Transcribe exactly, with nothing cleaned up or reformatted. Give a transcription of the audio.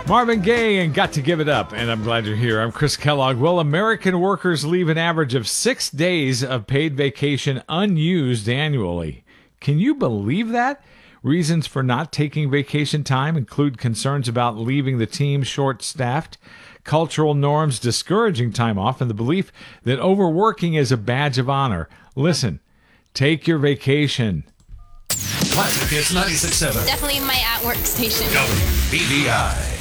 Marvin Gaye and Got to Give It Up, and I'm glad you're here. I'm Chris Kellogg. Well, American workers leave an average of six days of paid vacation unused annually. Can you believe that? Reasons for not taking vacation time include concerns about leaving the team short-staffed, cultural norms discouraging time off, and the belief that overworking is a badge of honor. Listen, take your vacation. Classic Hits ninety-six point seven. Definitely my at-work station. W B V I.